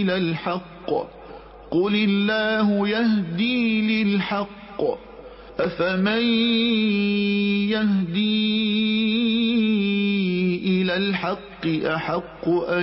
إلى الحق قل الله يهدي للحق أفمن يهدي إلى الحق أحق أن